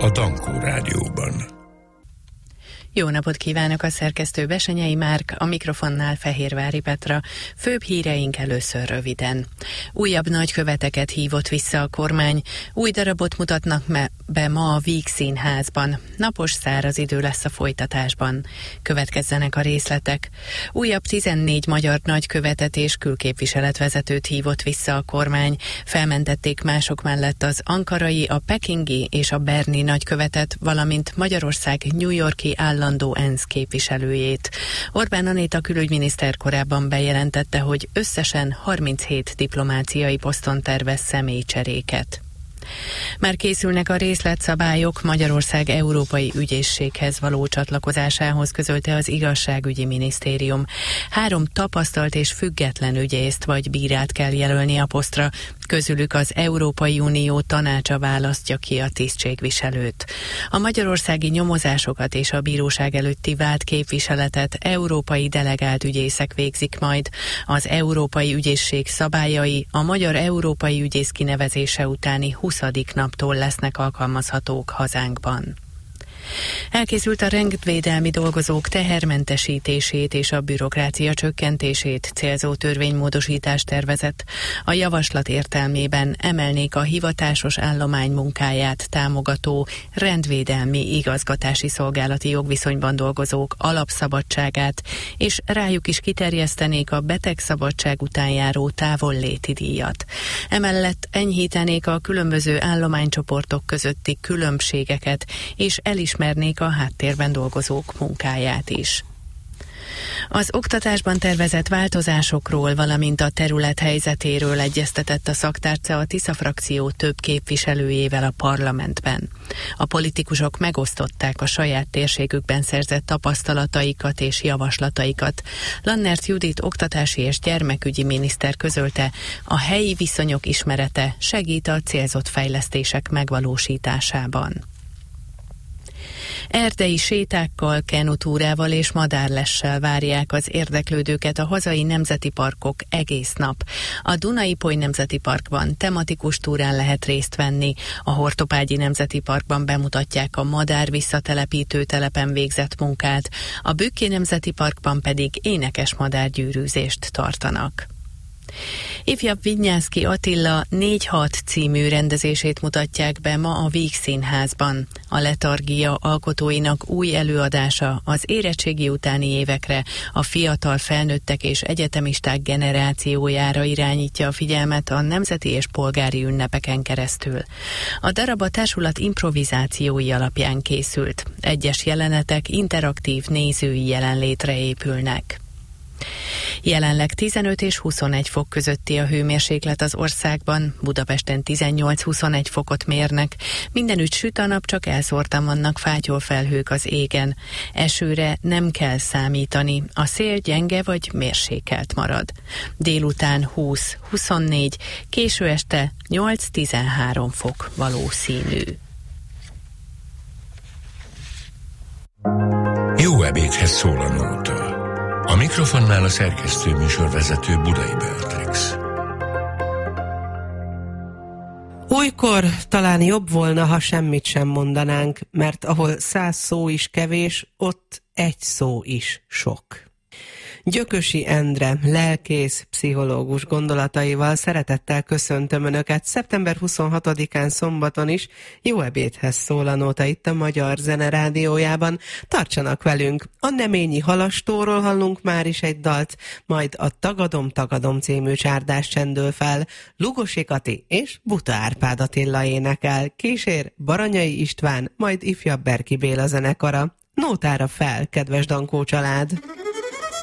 a Dankó Rádióban. Jó napot kívánok, a szerkesztő Besenyei Márk, a mikrofonnál Fehérvári Petra. Főbb híreink először röviden. Újabb nagyköveteket hívott vissza a kormány, új darabot mutatnak be ma a Víg Színházban. Napos, száraz idő lesz a folytatásban. Következzenek a részletek. Újabb 14 magyar nagykövetet és külképviseletvezetőt hívott vissza a kormány. Felmentették mások mellett az ankarai, a pekingi és a berni nagykövetet, valamint Magyarország New York-i állandó ENSZ képviselőjét. Orbán Anita külügyminiszter korábban bejelentette, hogy összesen 37 diplomáciai poszton tervez személycseréket. Már készülnek a részletszabályok Magyarország Európai Ügyészséghez való csatlakozásához, közölte az Igazságügyi Minisztérium. 3 tapasztalt és független ügyészt vagy bírát kell jelölni a posztra, közülük az Európai Unió tanácsa választja ki a tisztségviselőt. A magyarországi nyomozásokat és a bíróság előtti vádképviseletet európai delegált ügyészek végzik majd. Az Európai Ügyészség szabályai a magyar európai ügyész kinevezése utáni 20. naptól lesznek alkalmazhatók hazánkban. Elkészült a rendvédelmi dolgozók tehermentesítését és a bürokrácia csökkentését célzó törvénymódosítás tervezet. A javaslat értelmében emelnék a hivatásos állomány munkáját támogató rendvédelmi igazgatási szolgálati jogviszonyban dolgozók alapszabadságát, és rájuk is kiterjesztenék a betegszabadság után járó távolléti díjat. Emellett enyhítenék a különböző állománycsoportok közötti különbségeket, és elismernék a háttérben dolgozók munkáját is. Az oktatásban tervezett változásokról, valamint a terület helyzetéről egyeztetett a szaktárca a Tisza frakció több képviselőjével a parlamentben. A politikusok megosztották a saját térségükben szerzett tapasztalataikat és javaslataikat. Lannert Judit oktatási és gyermekügyi miniszter közölte, a helyi viszonyok ismerete segít a célzott fejlesztések megvalósításában. Erdei sétákkal, kenutúrával és madárlessel várják az érdeklődőket a hazai nemzeti parkok egész nap. A Duna-Ipoly Nemzeti Parkban tematikus túrán lehet részt venni, a Hortopágyi Nemzeti Parkban bemutatják a madár visszatelepítő telepen végzett munkát, a Bükki Nemzeti Parkban pedig énekes madárgyűrűzést tartanak. Ifjabb Vignyászky Attila 4-6 című rendezését mutatják be ma a Víg Színházban. A letargia alkotóinak új előadása az érettségi utáni évekre, a fiatal felnőttek és egyetemisták generációjára irányítja a figyelmet a nemzeti és polgári ünnepeken keresztül. A darab a társulat improvizációi alapján készült. Egyes jelenetek interaktív nézői jelenlétre épülnek. Jelenleg 15 és 21 fok közötti a hőmérséklet az országban, Budapesten 18-21 fokot mérnek. Mindenütt süt a nap, csak elszórtan vannak fátyolfelhők az égen. Esőre nem kell számítani, a szél gyenge vagy mérsékelt marad. Délután 20-24, késő este 8-13 fok valószínű. Jó ebédhez szól a nóta. A mikrofonnál a szerkesztő műsorvezető Budai Beatrix. Újkor talán jobb volna, ha semmit sem mondanánk, mert ahol 100 szó is kevés, ott egy szó is sok. Gyökösi Endre, lelkész, pszichológus gondolataival szeretettel köszöntöm Önöket. Szeptember 26-án szombaton is Jó ebédhez szól a nóta itt a Magyar Zene Rádiójában. Tartsanak velünk! A Neményi Halastóról hallunk már is egy dalt, majd a Tagadom című csárdás csendül fel. Lugosi Kati és Buta Árpád Attila énekel. Kísér Baranyai István, majd ifjabb Berki Béla zenekara. Nótára fel, kedves Dankó család!